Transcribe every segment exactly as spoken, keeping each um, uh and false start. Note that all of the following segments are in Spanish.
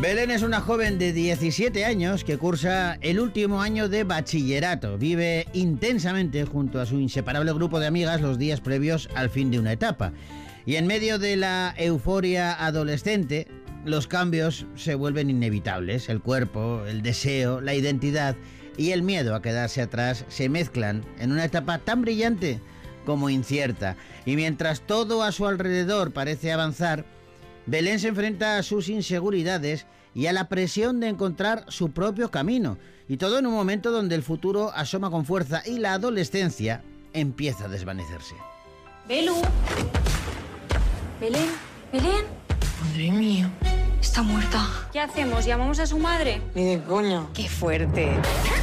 Belén es una joven de diecisiete años que cursa el último año de bachillerato. Vive intensamente junto a su inseparable grupo de amigas los días previos al fin de una etapa. Y en medio de la euforia adolescente, los cambios se vuelven inevitables. El cuerpo, el deseo, la identidad y el miedo a quedarse atrás se mezclan en una etapa tan brillante como incierta. Y mientras todo a su alrededor parece avanzar, Belén se enfrenta a sus inseguridades y a la presión de encontrar su propio camino. Y todo en un momento donde el futuro asoma con fuerza y la adolescencia empieza a desvanecerse. Belu. Belén. Belén. Madre mía. Está muerta. ¿Qué hacemos? ¿Llamamos a su madre? Ni de coña. ¡Qué fuerte!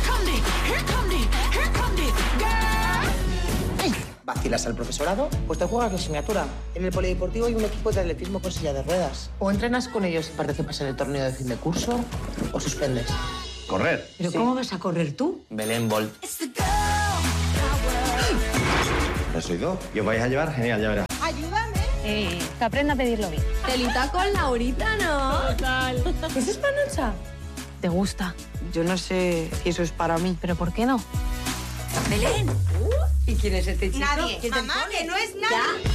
¿Vacilas al profesorado? Pues te juegas la asignatura. En el polideportivo hay un equipo de atletismo con silla de ruedas. O entrenas con ellos y participas en el torneo de fin de curso, o suspendes. ¿Correr? ¿Pero sí. ¿Cómo vas a correr tú? Belén Bolt. ¿Has oído? ¿Y os vais a llevar? Genial, ya verás. ¡Ayúdame! Eh, que aprenda a pedirlo bien. Telita con Laurita, ¿no? Total. ¿Eso es panocha? ¿Te gusta? Yo no sé si eso es para mí. ¿Pero por qué no? ¡Belén! ¿Y quién es este chico? Nadie. Mamá, que no es nadie.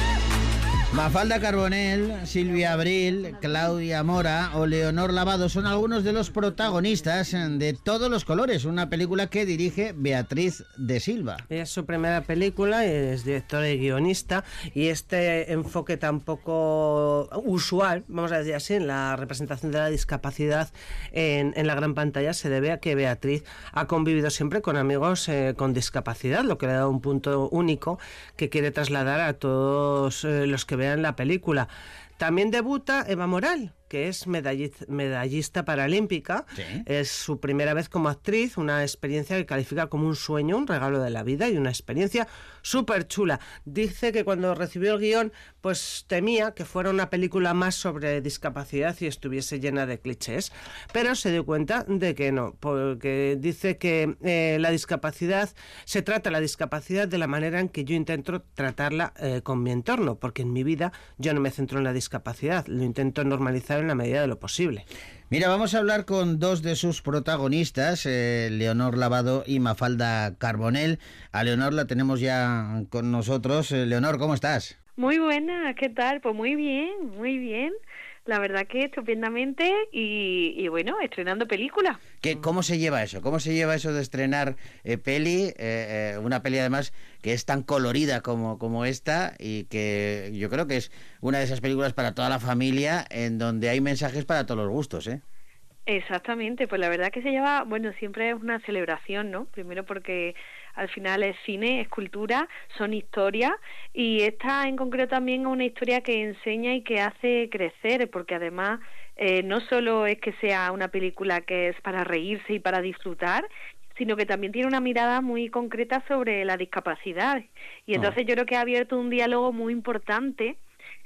Mafalda Carbonell, Silvia Abril, Claudia Mora o Leonor Lavado son algunos de los protagonistas de Todos los colores, una película que dirige Beatriz de Silva. Es su primera película, es directora y guionista, y este enfoque tan poco usual, vamos a decir así, en la representación de la discapacidad en, en la gran pantalla se debe a que Beatriz ha convivido siempre con amigos eh, con discapacidad, lo que le ha dado un punto único que quiere trasladar a todos eh, los que vean la película. También debuta Eva Moral, que es medallista paralímpica. ¿Sí? Es su primera vez como actriz, una experiencia que califica como un sueño, un regalo de la vida y una experiencia súper chula. Dice que cuando recibió el guión, pues temía que fuera una película más sobre discapacidad y estuviese llena de clichés, pero se dio cuenta de que no, porque dice que eh, la discapacidad, se trata la discapacidad de la manera en que yo intento tratarla eh, con mi entorno, porque en mi vida yo no me centro en la discapacidad, lo intento normalizar en la medida de lo posible. Mira, vamos a hablar con dos de sus protagonistas, eh, Leonor Lavado y Mafalda Carbonell. A Leonor la tenemos ya con nosotros. Eh, Leonor, ¿cómo estás? Muy buena, ¿qué tal? Pues muy bien, muy bien. La verdad que estupendamente y, y bueno, estrenando película. ¿Qué, ¿Cómo se lleva eso? ¿Cómo se lleva eso de estrenar eh, peli? Eh, eh, una peli además que es tan colorida como, como esta y que yo creo que es una de esas películas para toda la familia en donde hay mensajes para todos los gustos, ¿eh? Exactamente, pues la verdad que se lleva, bueno, siempre es una celebración, ¿no? Primero porque al final es cine, es cultura, son historias y esta en concreto también es una historia que enseña y que hace crecer, porque además eh, no solo es que sea una película que es para reírse y para disfrutar, sino que también tiene una mirada muy concreta sobre la discapacidad y entonces oh. yo creo que ha abierto un diálogo muy importante.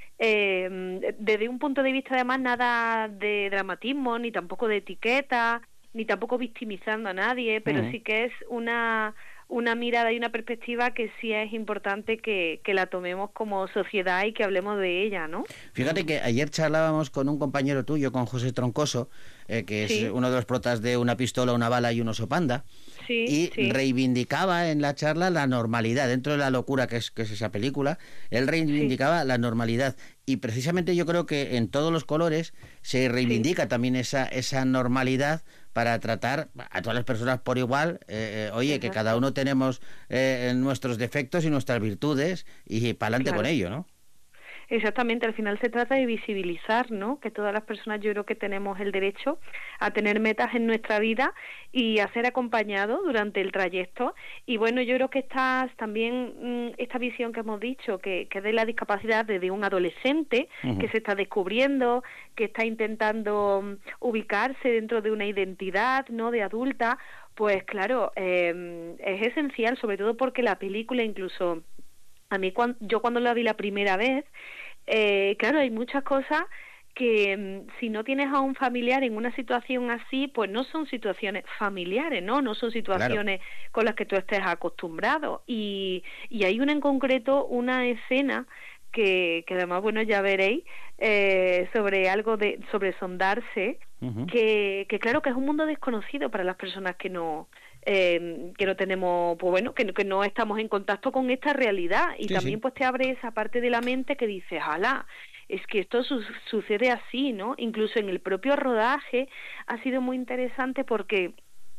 Eh, desde un punto de vista además nada de dramatismo, ni tampoco de etiqueta, ni tampoco victimizando a nadie, pero mm. sí que es una una mirada y una perspectiva que sí es importante que, que la tomemos como sociedad y que hablemos de ella, ¿no? Fíjate que ayer charlábamos con un compañero tuyo, con José Troncoso, eh, que sí. es uno de los protas de Una pistola, una bala y un oso panda, sí, y sí. reivindicaba en la charla la normalidad, dentro de la locura que es, que es esa película, él reivindicaba sí. la normalidad. Y precisamente yo creo que en Todos los colores se reivindica sí. también esa, esa normalidad para tratar a todas las personas por igual. Eh, eh, oye, Exacto. que cada uno tenemos eh, nuestros defectos y nuestras virtudes y para adelante claro. con ello, ¿no? Exactamente, al final se trata de visibilizar, ¿no? Que todas las personas yo creo que tenemos el derecho a tener metas en nuestra vida y a ser acompañados durante el trayecto. Y bueno, yo creo que estas también, esta visión que hemos dicho, que, que de la discapacidad desde un adolescente uh-huh. que se está descubriendo, que está intentando ubicarse dentro de una identidad, ¿no? De adulta, pues claro, eh, es esencial, sobre todo porque la película incluso... A mí, cuando, yo cuando la vi la primera vez, eh, claro, hay muchas cosas que si no tienes a un familiar en una situación así, pues no son situaciones familiares, ¿no? No son situaciones claro. con las que tú estés acostumbrado. Y, y hay una en concreto, una escena que, que además, bueno, ya veréis, eh, sobre algo de, sobre sondarse, uh-huh. que, que claro que es un mundo desconocido para las personas que no, eh, que no tenemos, pues bueno, que, que no estamos en contacto con esta realidad, y sí, también sí. pues te abre esa parte de la mente que dices, ¡hala! Es que esto su- sucede así, ¿no? Incluso en el propio rodaje ha sido muy interesante porque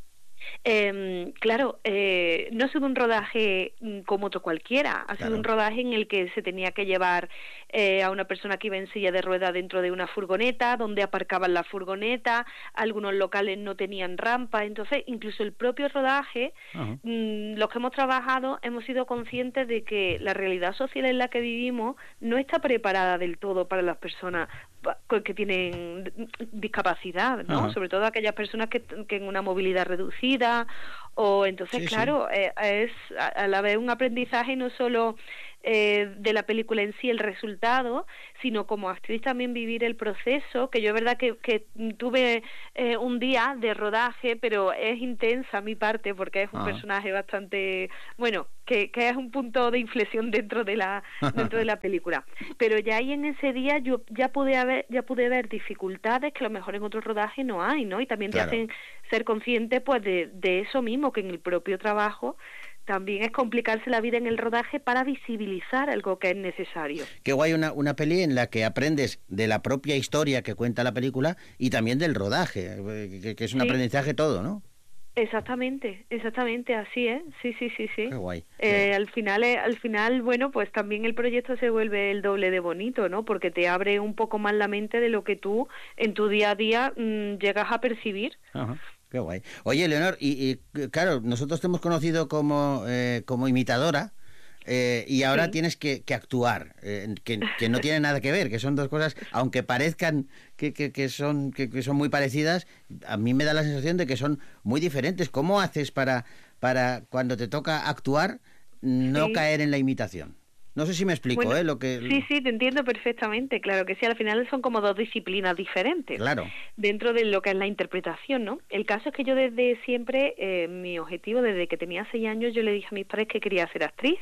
Eh, claro, eh, no ha sido un rodaje como otro cualquiera, ha sido claro. un rodaje en el que se tenía que llevar eh, a una persona que iba en silla de ruedas dentro de una furgoneta, donde aparcaban la furgoneta, algunos locales no tenían rampa, entonces incluso el propio rodaje, uh-huh. mmm, los que hemos trabajado hemos sido conscientes de que la realidad social en la que vivimos no está preparada del todo para las personas que tienen discapacidad, ¿no? Uh-huh. Sobre todo aquellas personas que, que en una movilidad reducida, o entonces, sí, claro, sí. Eh, es a la vez un aprendizaje no solo eh, de la película en sí, el resultado, sino como actriz también vivir el proceso, que yo es verdad que, que tuve eh, un día de rodaje, pero es intensa mi parte, porque es un uh-huh. personaje bastante, bueno, que, que es un punto de inflexión dentro de la dentro de la película. Pero ya ahí en ese día yo ya pude haber, ya pude ver dificultades que a lo mejor en otro rodaje no hay, ¿no? Y también claro. te hacen ser consciente pues de, de eso mismo, que en el propio trabajo también es complicarse la vida en el rodaje para visibilizar algo que es necesario. Qué guay una, una peli en la que aprendes de la propia historia que cuenta la película y también del rodaje, que, que es un sí. aprendizaje todo, ¿no? Exactamente, exactamente, así es, sí, sí, sí, sí. Qué guay. Eh, al final, eh, al final, bueno, pues también el proyecto se vuelve el doble de bonito, ¿no? Porque te abre un poco más la mente de lo que tú en tu día a día mmm, llegas a percibir. Ajá. Qué guay. Oye, Leonor, y, y claro, nosotros te hemos conocido como, eh, como imitadora, eh, y ahora sí. tienes que, que actuar, eh, que, que no tiene nada que ver, que son dos cosas, aunque parezcan que, que, que, son, que, que son muy parecidas, a mí me da la sensación de que son muy diferentes. ¿Cómo haces para, para cuando te toca actuar, no sí. caer en la imitación? No sé si me explico, bueno, ¿eh? Lo que... Sí, sí, te entiendo perfectamente, claro que sí, al final son como dos disciplinas diferentes claro. dentro de lo que es la interpretación, ¿no? El caso es que yo desde siempre, eh, mi objetivo desde que tenía seis años, yo le dije a mis padres que quería ser actriz,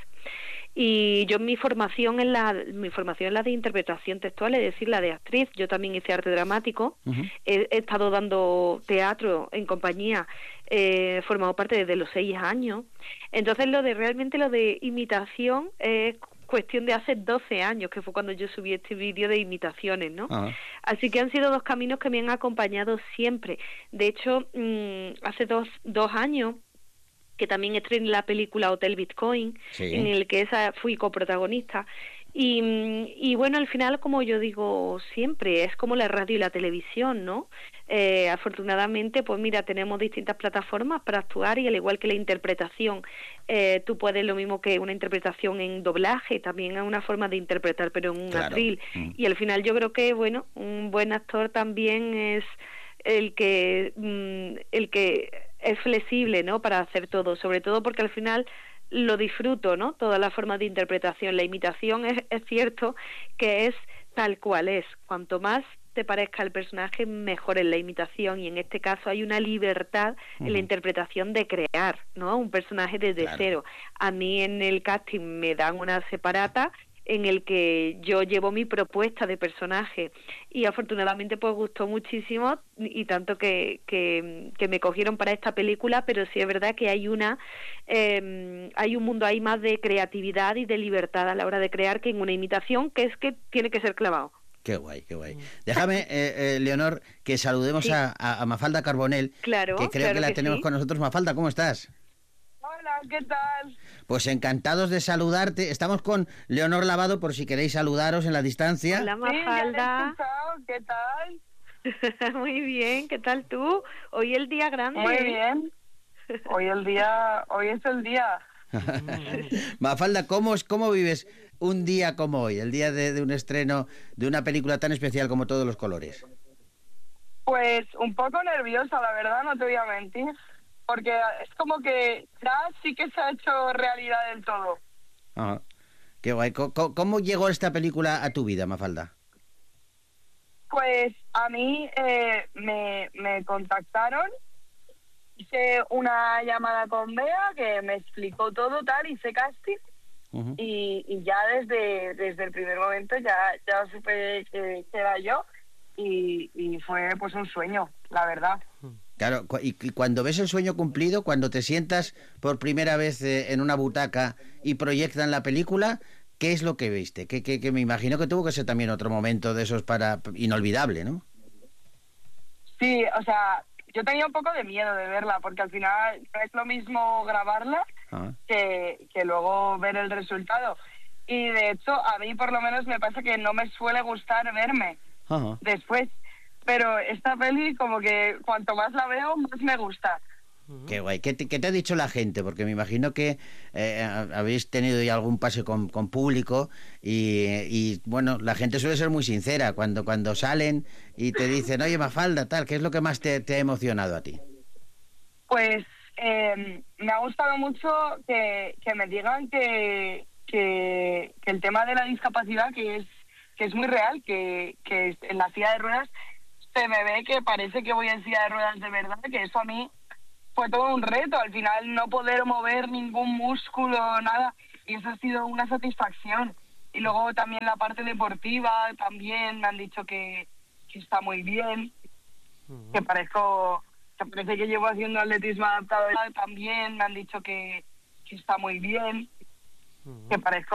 y yo mi formación en la mi formación es la de interpretación textual, es decir, la de actriz. Yo también hice arte dramático, uh-huh. he, he estado dando teatro en compañía, he eh, formado parte desde los seis años, entonces lo de realmente lo de imitación es eh, cuestión de hace doce años, que fue cuando yo subí este vídeo de imitaciones, ¿no? Uh-huh. Así que han sido dos caminos que me han acompañado siempre. De hecho, mmm, hace dos, dos años que también estrené la película Hotel Bitcoin, sí. en el que esa fui coprotagonista. Y, y bueno, al final, como yo digo siempre, es como la radio y la televisión, ¿no? Eh, afortunadamente, pues mira, tenemos distintas plataformas para actuar, y al igual que la interpretación, eh, tú puedes lo mismo que una interpretación en doblaje, también es una forma de interpretar, pero en un claro. atril. Mm. Y al final yo creo que, bueno, un buen actor también es el que, mm, el que es flexible, ¿no? Para hacer todo, sobre todo porque al final lo disfruto, ¿no? Todas las formas de interpretación. La imitación es, es cierto que es tal cual es. Cuanto más te parezca el personaje, mejor es la imitación, y en este caso hay una libertad uh-huh. en la interpretación de crear, ¿no? Un personaje desde claro. cero. A mí en el casting me dan una separata en el que yo llevo mi propuesta de personaje, y afortunadamente pues gustó muchísimo, y tanto que, que, que me cogieron para esta película. Pero sí es verdad que hay una eh, hay un mundo ahí más de creatividad y de libertad a la hora de crear que en una imitación, que es que tiene que ser clavado. Qué guay, qué guay. Déjame, eh, eh, Leonor, que saludemos sí. a, a Mafalda Carbonell, claro, que creo claro que la que tenemos sí. con nosotros. Mafalda, ¿cómo estás? Hola, ¿qué tal? Pues encantados de saludarte. Estamos con Leonor Lavado, por si queréis saludaros en la distancia. Hola, Mafalda. Sí, ¿qué tal? Muy bien, ¿qué tal tú? Hoy el día grande. Muy bien. Hoy el día, hoy es el día. Mafalda, ¿cómo, ¿cómo vives un día como hoy, el día de, de un estreno de una película tan especial como Todos los colores? Pues un poco nerviosa, la verdad, no te voy a mentir. Porque es como que ya sí que se ha hecho realidad del todo. Ajá. Qué guay. ¿Cómo, ¿Cómo llegó esta película a tu vida, Mafalda? Pues a mí eh, me, me contactaron, hice una llamada con Bea que me explicó todo, tal, hice casting, Uh-huh. y, y ya desde, desde el primer momento ya, ya supe que, que era yo y, y fue pues un sueño, la verdad. Claro, y, y cuando ves el sueño cumplido, cuando te sientas por primera vez eh, en una butaca y proyectan la película, ¿qué es lo que viste? Que, que, que me imagino que tuvo que ser también otro momento de esos para inolvidable, ¿no? Sí, o sea, yo tenía un poco de miedo de verla, porque al final no es lo mismo grabarla ah. que, que luego ver el resultado. Y de hecho, a mí por lo menos me pasa que no me suele gustar verme uh-huh. después. Pero esta peli, como que cuanto más la veo, más me gusta. Qué guay. ¿Qué te, qué te ha dicho la gente? Porque me imagino que eh, habéis tenido ya algún pase con, con público y, y, bueno, la gente suele ser muy sincera cuando, cuando salen y te dicen, oye, Mafalda, tal, ¿qué es lo que más te, te ha emocionado a ti? Pues eh, me ha gustado mucho que, que me digan que, que, que el tema de la discapacidad, que es, que es muy real, que, que en la silla de ruedas se me ve que parece que voy en silla de ruedas de verdad, que eso a mí fue todo un reto, al final no poder mover ningún músculo, nada, y eso ha sido una satisfacción. Y luego también la parte deportiva, también me han dicho que, que está muy bien, uh-huh. que parezco, que parece que llevo haciendo atletismo adaptado, también me han dicho que, que está muy bien, uh-huh. que parezco